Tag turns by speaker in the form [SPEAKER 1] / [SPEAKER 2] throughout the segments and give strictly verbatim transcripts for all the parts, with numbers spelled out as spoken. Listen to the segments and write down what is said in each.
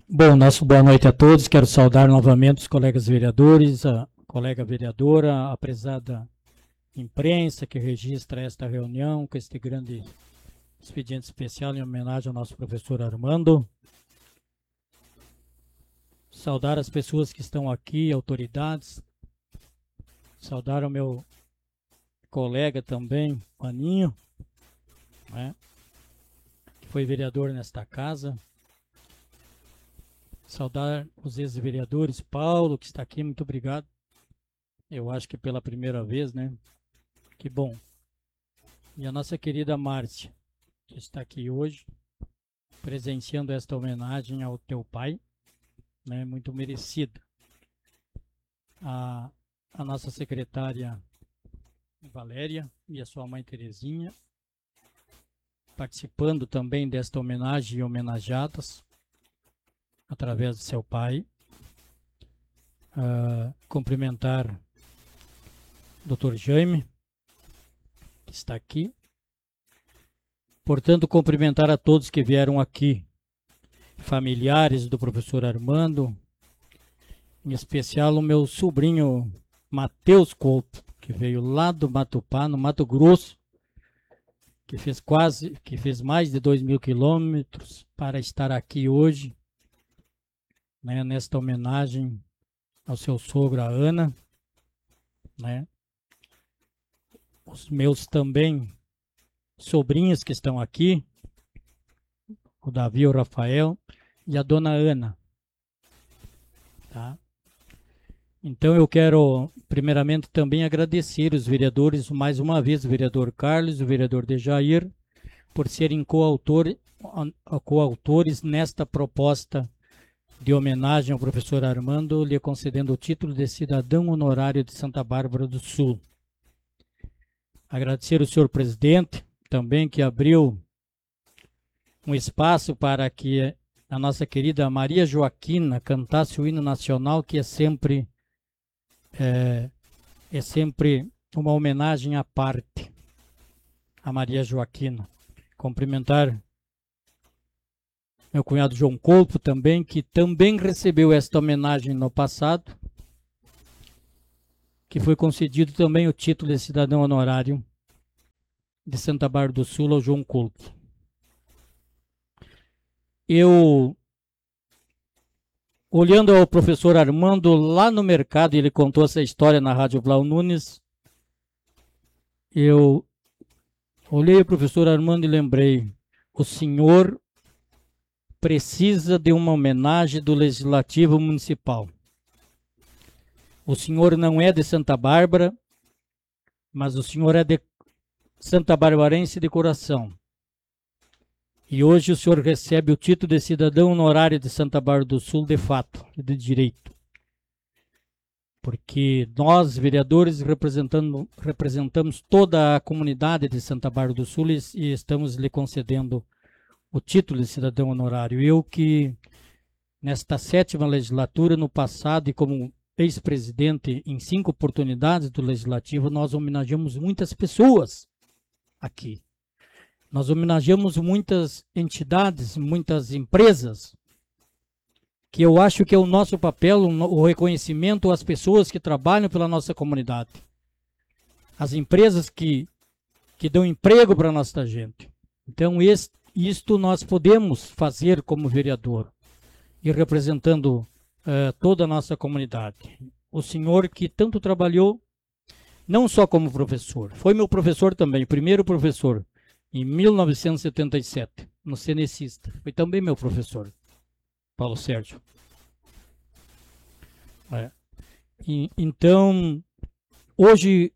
[SPEAKER 1] Bom, nosso boa noite a todos. Quero saudar novamente os colegas vereadores, a colega vereadora, a prezada imprensa que registra esta reunião com este grande expediente especial em homenagem ao nosso professor Armando. Saudar as pessoas que estão aqui, autoridades. Saudar o meu colega também, Paninho, né, que foi vereador nesta casa. Saudar os ex-vereadores, Paulo, que está aqui, muito obrigado. Eu acho que pela primeira vez, né? Que bom. E a nossa querida Márcia, que está aqui hoje, presenciando esta homenagem ao teu pai, né? Muito merecida. A, a nossa secretária Valéria e a sua mãe Terezinha, participando também desta homenagem e homenageadas através de seu pai. Uh, cumprimentar o doutor Jaime, que está aqui. Portanto, cumprimentar a todos que vieram aqui, familiares do professor Armando, em especial o meu sobrinho Matheus Couto, que veio lá do Matupá, no Mato Grosso, que fez quase, que fez mais de dois mil quilômetros para estar aqui hoje, né, nesta homenagem ao seu sogro, a Ana, né? Os meus também sobrinhos que estão aqui, o Davi, o Rafael e a dona Ana, tá? Então eu quero primeiramente também agradecer os vereadores, mais uma vez o vereador Carlos, o vereador Dejair, por serem coautor, coautores nesta proposta de homenagem ao professor Armando, lhe concedendo o título de cidadão honorário de Santa Bárbara do Sul. Agradecer ao senhor presidente também, que abriu um espaço para que a nossa querida Maria Joaquina cantasse o hino nacional, que é sempre, é, é sempre uma homenagem à parte a Maria Joaquina. Cumprimentar meu cunhado João Couto também, que também recebeu esta homenagem no passado, que foi concedido também o título de cidadão honorário de Santa Bárbara do Sul ao João Couto. Eu, olhando ao professor Armando lá no mercado, ele contou essa história na Rádio Blau Nunes, eu olhei o professor Armando e lembrei, o senhor precisa de uma homenagem do Legislativo Municipal. O senhor não é de Santa Bárbara, mas o senhor é de Santa Barbarense de coração. E hoje o senhor recebe o título de cidadão honorário de Santa Bárbara do Sul de fato, de direito. Porque nós, vereadores, representando, representamos toda a comunidade de Santa Bárbara do Sul e, e estamos lhe concedendo o título de cidadão honorário. Eu que, nesta sétima legislatura, no passado, e como ex-presidente em cinco oportunidades do Legislativo, nós homenageamos muitas pessoas aqui. Nós homenageamos muitas entidades, muitas empresas, que eu acho que é o nosso papel, o reconhecimento às pessoas que trabalham pela nossa comunidade. As empresas que, que dão emprego para a nossa gente. Então, esse Isto nós podemos fazer como vereador e representando uh, toda a nossa comunidade. O senhor que tanto trabalhou, não só como professor, foi meu professor também, primeiro professor, em mil novecentos e setenta e sete, no Cenecista. Foi também meu professor, Paulo Sérgio. É. E, então, hoje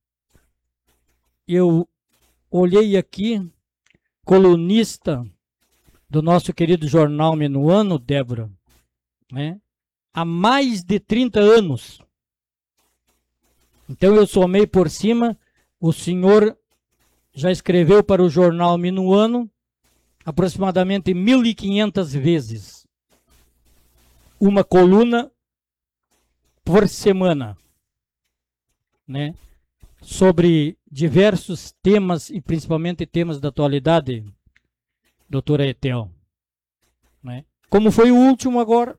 [SPEAKER 1] eu olhei aqui, colunista do nosso querido jornal Menuano, Débora, né? Há mais de trinta anos. Então eu somei por cima, o senhor já escreveu para o jornal Minuano aproximadamente mil e quinhentas vezes. Uma coluna por semana, né? Sobre diversos temas e principalmente temas da atualidade, doutora Etel, né? como foi o último agora,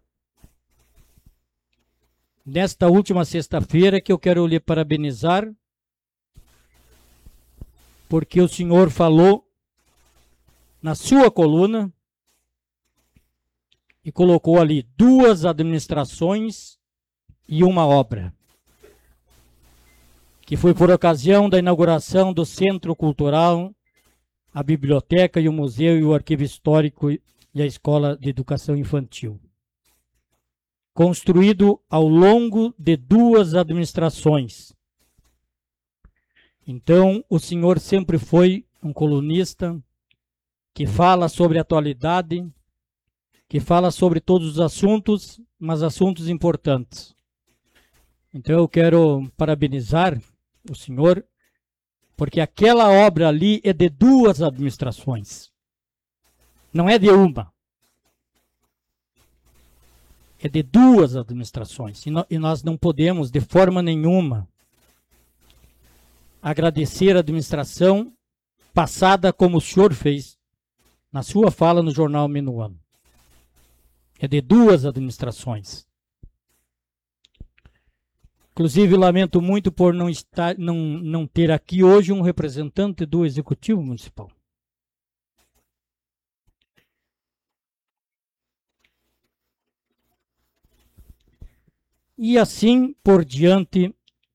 [SPEAKER 1] nesta última sexta-feira, que eu quero lhe parabenizar, porque o senhor falou na sua coluna e colocou ali duas administrações e uma obra, que foi por ocasião da inauguração do Centro Cultural, a Biblioteca e o Museu e o Arquivo Histórico e a Escola de Educação Infantil, construído ao longo de duas administrações. Então, o senhor sempre foi um colunista que fala sobre a atualidade, que fala sobre todos os assuntos, mas assuntos importantes. Então, eu quero parabenizar o senhor, porque aquela obra ali é de duas administrações, não é de uma. É de duas administrações, e, no, e nós não podemos, de forma nenhuma, agradecer a administração passada como o senhor fez na sua fala no jornal Minuano. É de duas administrações. Inclusive, lamento muito por não, estar, não, não ter aqui hoje um representante do Executivo Municipal. E assim por diante,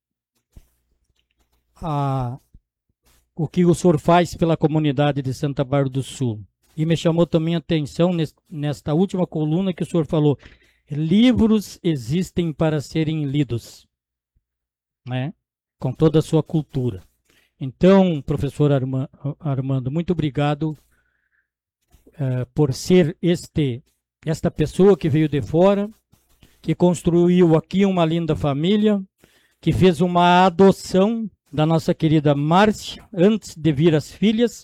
[SPEAKER 1] a, o que o senhor faz pela comunidade de Santa Bárbara do Sul. E me chamou também a atenção nesta última coluna que o senhor falou, livros existem para serem lidos, né? Com toda a sua cultura. Então, professor Armando, muito obrigado uh, por ser este, esta pessoa que veio de fora, que construiu aqui uma linda família, que fez uma adoção da nossa querida Márcia, antes de vir as filhas.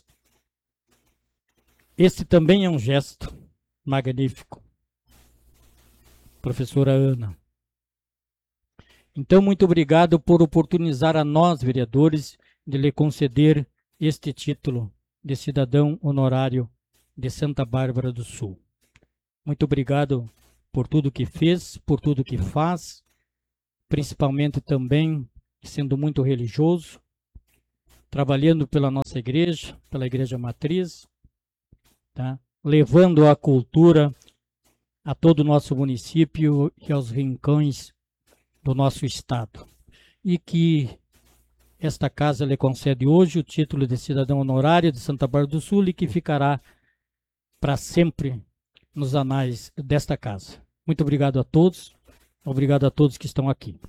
[SPEAKER 1] Este também é um gesto magnífico. Professora Ana. Então, muito obrigado por oportunizar a nós, vereadores, de lhe conceder este título de cidadão honorário de Santa Bárbara do Sul. Muito obrigado por tudo que fez, por tudo que faz, principalmente também sendo muito religioso, trabalhando pela nossa igreja, pela igreja matriz, tá? Levando a cultura a todo o nosso município e aos rincões do nosso estado. E que esta casa lhe concede hoje o título de cidadão honorário de Santa Bárbara do Sul e que ficará para sempre nos anais desta casa. Muito obrigado a todos, obrigado a todos que estão aqui.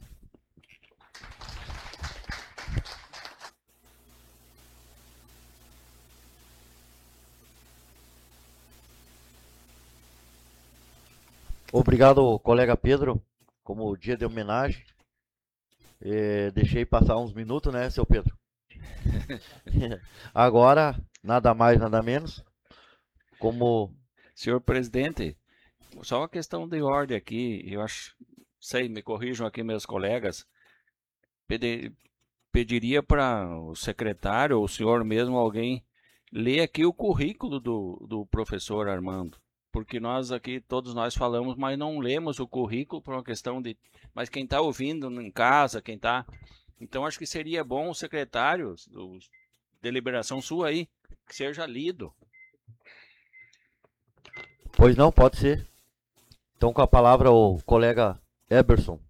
[SPEAKER 2] Obrigado, colega Pedro, como dia de homenagem. Eh, deixei passar uns minutos, né, seu Pedro? Agora, nada mais, nada menos, como...
[SPEAKER 3] Senhor presidente, só uma questão de ordem aqui, eu acho, sei, me corrijam aqui meus colegas, pedir, pediria para o secretário, ou o senhor mesmo, alguém, ler aqui o currículo do, do professor Armando. Porque nós aqui, todos nós falamos, mas não lemos o currículo por uma questão de... Mas quem está ouvindo em casa, quem está... Então, acho que seria bom o secretário, do, deliberação sua aí, que seja lido.
[SPEAKER 2] Pois não, pode ser. Então, com a palavra, o colega Eberson.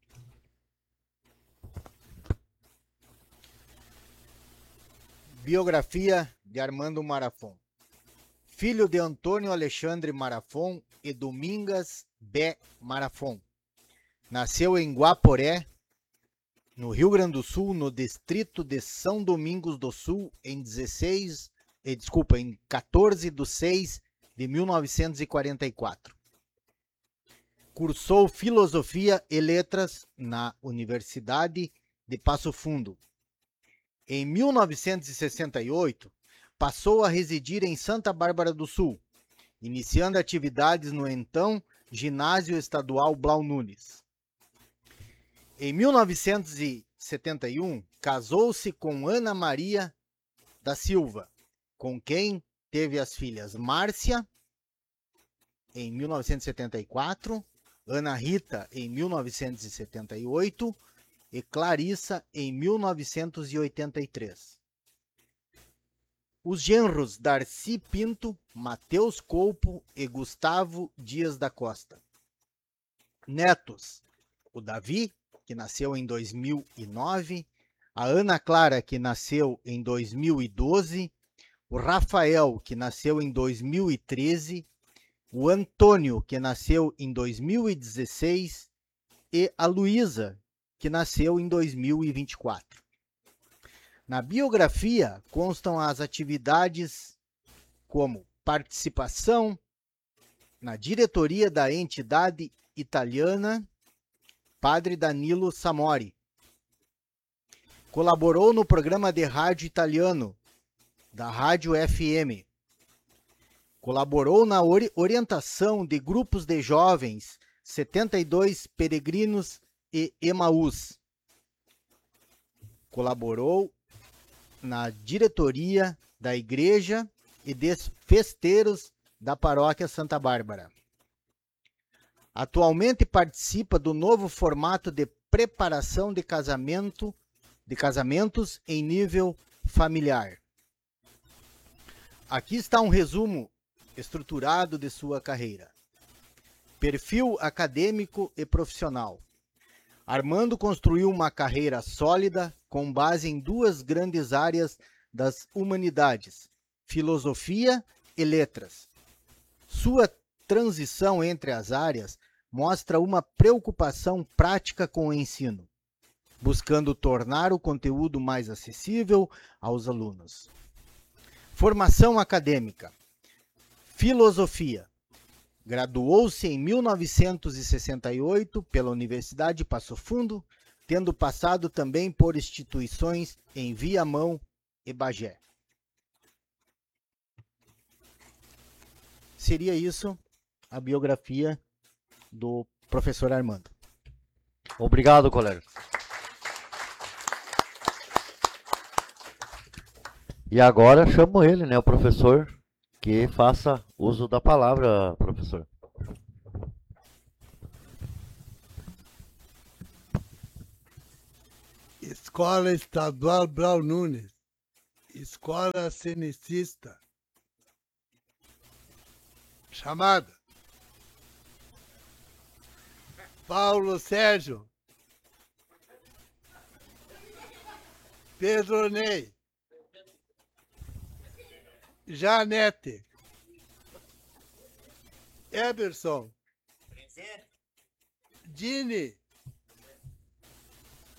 [SPEAKER 4] Biografia de Armando Marafon. Filho de Antônio Alexandre Marafon e Domingas Bé Marafon. Nasceu em Guaporé, no Rio Grande do Sul, no distrito de São Domingos do Sul, em dezesseis, eh, desculpa, em quatorze de seis de mil novecentos e quarenta e quatro. Cursou Filosofia e Letras na Universidade de Passo Fundo. Em mil novecentos e sessenta e oito, passou a residir em Santa Bárbara do Sul, iniciando atividades no então Ginásio Estadual Blau Nunes. Em mil novecentos e setenta e um, casou-se com Ana Maria da Silva, com quem teve as filhas Márcia em mil novecentos e setenta e quatro, Ana Rita em mil novecentos e setenta e oito e Clarissa em mil novecentos e oitenta e três. Os genros Darcy Pinto, Mateus Colpo e Gustavo Dias da Costa. Netos: o Davi, que nasceu em dois mil e nove, a Ana Clara, que nasceu em dois mil e doze, o Rafael, que nasceu em dois mil e treze, o Antônio, que nasceu em dois mil e dezesseis, e a Luísa, que nasceu em dois mil e vinte e quatro. Na biografia constam as atividades como participação na diretoria da entidade italiana Padre Danilo Samori. Colaborou no programa de rádio italiano da Rádio F M. Colaborou na ori- orientação de grupos de jovens setenta e dois Peregrinos e Emaús. Colaborou na diretoria da igreja e dos festeiros da paróquia Santa Bárbara. Atualmente participa do novo formato de preparação de casamento, de casamentos em nível familiar. Aqui está um resumo estruturado de sua carreira. Perfil acadêmico e profissional. Armando construiu uma carreira sólida com base em duas grandes áreas das humanidades, filosofia e letras. Sua transição entre as áreas mostra uma preocupação prática com o ensino, buscando tornar o conteúdo mais acessível aos alunos. Formação acadêmica. Filosofia. Graduou-se em mil novecentos e sessenta e oito pela Universidade de Passo Fundo, tendo passado também por instituições em Viamão e Bagé. Seria isso a biografia do professor Armando.
[SPEAKER 2] Obrigado, colega. E agora chamo ele, né, o professor, que faça uso da palavra, professor.
[SPEAKER 5] Escola Estadual Brau Nunes, Escola Cenicista, chamada Paulo Sérgio, Pedro Ney, Janete, Eberson, Dini,